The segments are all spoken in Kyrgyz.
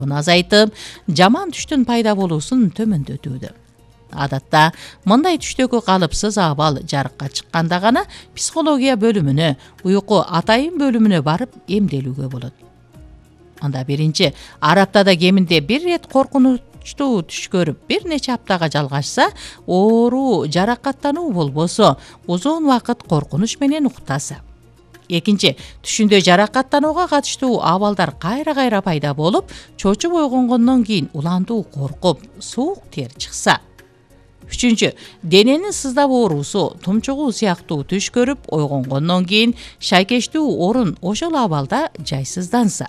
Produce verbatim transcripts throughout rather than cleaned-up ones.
азайтып, жаман түштүн пайда болуусун төмөндөтүүдө. Адатта мындай түштөгү калыпсыз абал жарыкка чыкканда гана психология бөлүмүнө, уйку атайын бөлүмүнө барып эмделүүгө болот. Анда биринчи, ар аптада кеминде бир рет коркунучтуу түш көрүп, бир нече аптага жалгашса, оору жаракаттануу болбосо, узун убакыт коркунуч менен уктаса. Экинчи, түшүндө жаракаттанууга катыштуу абалдар кайра-кайра пайда болуп, чочуп ойгонгондон кийин уландуу коркуп, суук тер чыкса. Үчүнчү, дененин сыздап оорусу, тумчугуу сыяктуу түш көрүп, ойгонгондон кийин шайкештүү орун ошол абалда жайсызданса.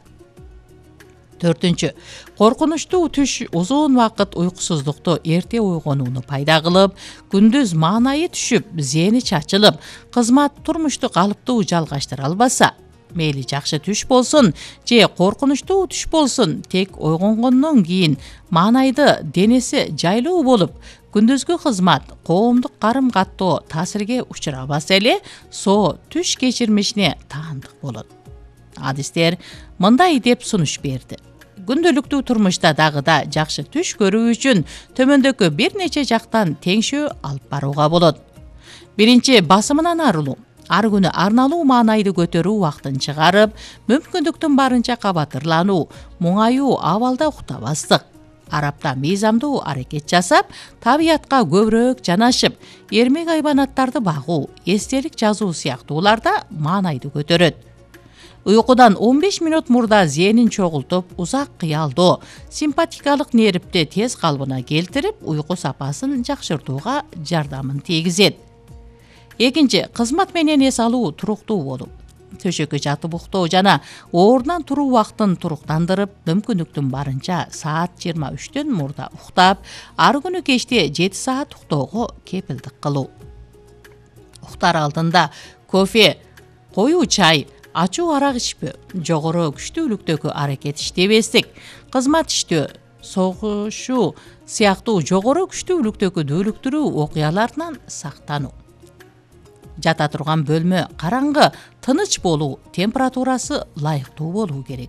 Төртүнчү, коркунучтуу түш узун убакыт уйкусуздукту, эрте ойгонууну пайда кылып, күндүз маанайы түшүп, зээни чачылып, кызмат турмушту калыптуу жалгаштыра албаса, мейли жакшы түш болсун же коркунучтуу түш болсун, тек ойгонгондон кийин маанайды денеси жайлуу болуп, күндүзгү кызмат, коомдук карым-каттоо таасирге учурабаса эле, соо түш кечирмишине таандык болот. Адистер мындай деп сунуш берди. Күндөлүктүү турмушта дагы да жакшы түш көрүү үчүн төмөндөгү бир нече жактан теңшөө алып барууга болот. Биринчи, басымынан арылуу. Ар күнү арналуу маанайды көтөрүү убактын чыгарып, мүмкүндүктүн барынча кабатырлануу, муңаюу абалда уктабастык. Ар апта мыйзамдуу аракет жасап, табиятка көбүрөөк жанашып, эрмек айбанаттарды багуу, эстелик жазуу сыяктууларда маанайды көтөрөт. Уйкудан он беш мүнөт мурда зээнин чогултуп, узак кыялдоо, симпатикалык нервти тез калыбына келтирип, уйку сапасын жакшыртууга жардамын тийгизет. Экинчи, кызмат менен эс алуу туруктуу болуу. Төшөккө жатып уктоо жана ордунан туруу убактын туруктандырып, мүмкүндүктүн барынча саат жыйырма үчтөн мурда уктап, ар күнү кечте жети саат уктоого кепилдик кылуу. Уктар алдында кофе, коюу чай, ачуу арак ичпөө, жогору күчтүүлүктөгү аракет иштебестик, кызмат иштөө, согушуу сыяктуу жогору күчтүүлүктөгү дүүлүктүрүү окуяларынан сактануу. Жата турган бөлмө караңгы, тыныч болуу, температурасы ылайыктуу болуу керек.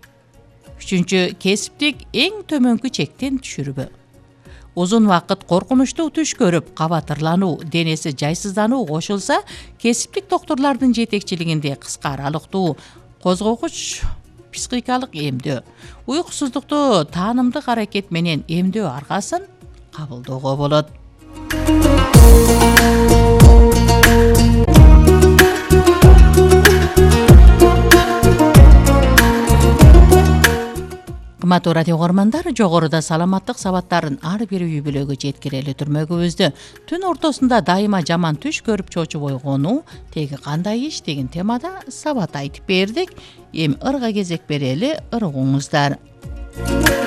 Үчүнчү, кесиптик эң төмөнкү чектен түшүрбөө. Узун убакыт коркунучтуу түш көрүп, кабатырлануу, денеси жайсыздануу кошулса, кесиптик доктурлардын жетекчилигинде кыска аралыктуу козгогуч психикалык эмдөө, уйкусуздукту таанымдык аракет менен эмдөө аргасын кабылдоого болот. Кымбаттуу радио угармандар, жогоруда саламаттык сабаттарын ар бир үй бүлөгө жеткирели түрмөгүбүздү түн ортосунда дайыма жаман түш көрүп чочуп ойгонуу теги кандай иш деген темада сабат айтып бердик. Эми ырга кезек берели, ыргыңыздар.